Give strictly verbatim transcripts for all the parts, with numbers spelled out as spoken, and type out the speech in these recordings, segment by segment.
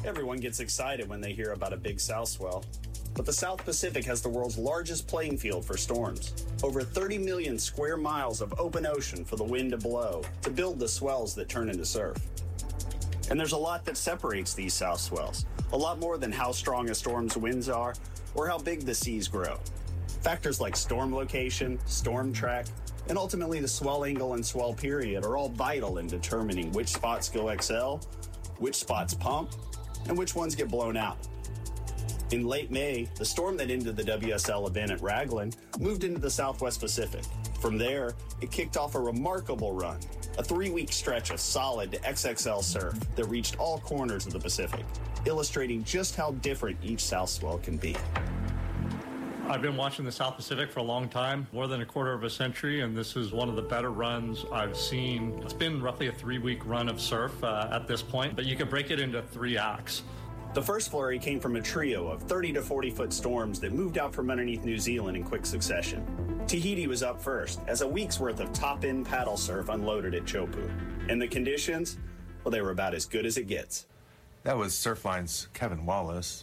Everyone gets excited when they hear about a big south swell. But the South Pacific has the world's largest playing field for storms. Over thirty million square miles of open ocean for the wind to blow to build the swells that turn into surf. And there's a lot that separates these south swells. A lot more than how strong a storm's winds are or how big the seas grow. Factors like storm location, storm track, and ultimately the swell angle and swell period are all vital in determining which spots go X L, which spots pump, and which ones get blown out. In late May, the storm that ended the W S L event at Raglan moved into the Southwest Pacific. From there, it kicked off a remarkable run, a three-week stretch of solid X X L surf that reached all corners of the Pacific, illustrating just how different each south swell can be. I've been watching the South Pacific for a long time, more than a quarter of a century, and this is one of the better runs I've seen. It's been roughly a three-week run of surf uh, at this point, but you can break it into three acts. The first flurry came from a trio of thirty to forty foot storms that moved out from underneath New Zealand in quick succession. Tahiti was up first, as a week's worth of top-end paddle surf unloaded at Chopu. And the conditions? Well, they were about as good as it gets. That was Surfline's Kevin Wallace.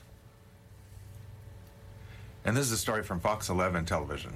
And this is a story from Fox eleven television.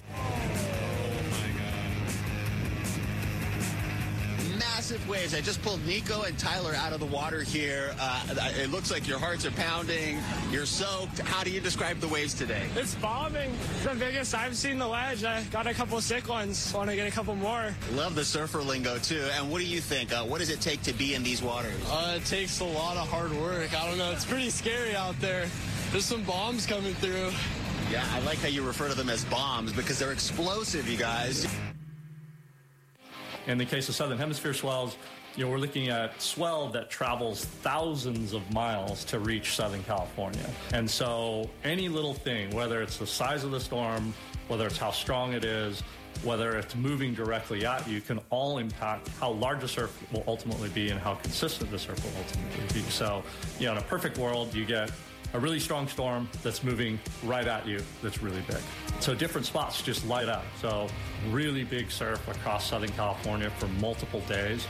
Massive waves. I just pulled Nico and Tyler out of the water here. Uh, it looks like your hearts are pounding. You're soaked. How do you describe the waves today? It's bombing. The biggest I've seen the ledge. I got a couple sick ones. Want to get a couple more. Love the surfer lingo, too. And what do you think? Uh, what does it take to be in these waters? Uh, it takes a lot of hard work. I don't know. It's pretty scary out there. There's some bombs coming through. Yeah, I like how you refer to them as bombs because they're explosive, you guys. In the case of Southern Hemisphere swells, you know, we're looking at swell that travels thousands of miles to reach Southern California. And so any little thing, whether it's the size of the storm, whether it's how strong it is, whether it's moving directly at you, can all impact how large the surf will ultimately be and how consistent the surf will ultimately be. So, you know, in a perfect world, you get a really strong storm that's moving right at you that's really big. So different spots just light up. So really big surf across Southern California for multiple days.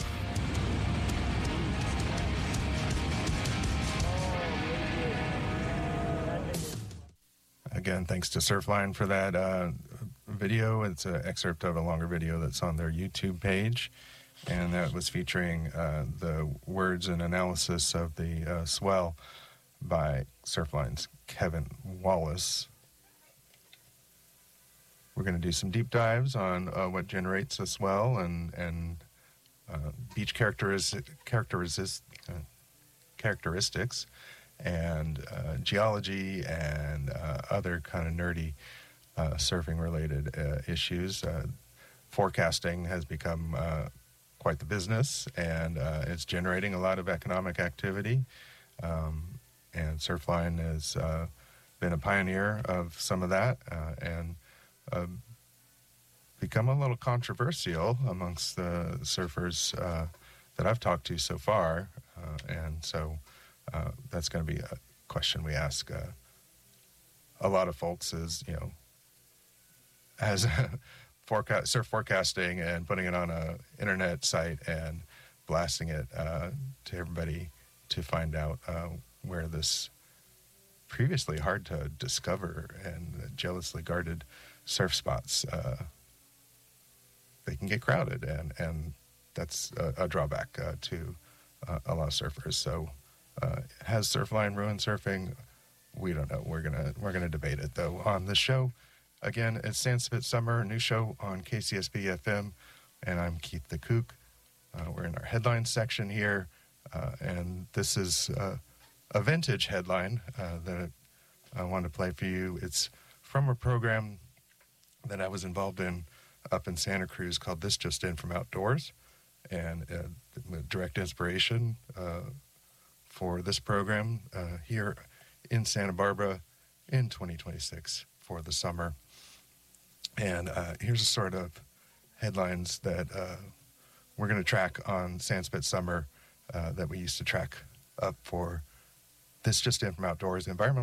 Again, thanks to Surfline for that uh, video. It's an excerpt of a longer video that's on their YouTube page. And that was featuring uh, the words and analysis of the uh, swell by Surfline's Kevin Wallace. We're going to do some deep dives on uh, what generates a swell and and uh, beach characteristic, characteristic, uh, characteristics and uh, geology and uh, other kind of nerdy uh, surfing-related uh, issues. Uh, forecasting has become uh, quite the business, and uh, it's generating a lot of economic activity. Um, and Surfline has uh, been a pioneer of some of that, uh, and uh, become a little controversial amongst the surfers uh, that I've talked to so far. Uh, and so uh, that's going to be a question we ask uh, a lot of folks is, you know, as forecast, surf forecasting and putting it on a internet site and blasting it uh, to everybody to find out uh, where this previously hard to discover and jealously guarded surf spots, uh, they can get crowded, and, and that's a, a drawback uh, to uh, a lot of surfers. So uh, has Surfline ruined surfing? We don't know. We're gonna we're gonna debate it though on the show. Again, it's Sandspit Summer, a new show on K C S B F M, and I'm Keith the Kook. Uh, we're in our headlines section here, uh, and this is uh, a vintage headline uh, that I want to play for you. It's from a program that I was involved in up in Santa Cruz called This Just In From Outdoors, and uh, the direct inspiration uh, for this program uh, here in Santa Barbara in twenty twenty-six for the summer. And uh, here's a sort of headlines that uh, we're going to track on Sandspit Summer uh, that we used to track up for This Just In From Outdoors, environmental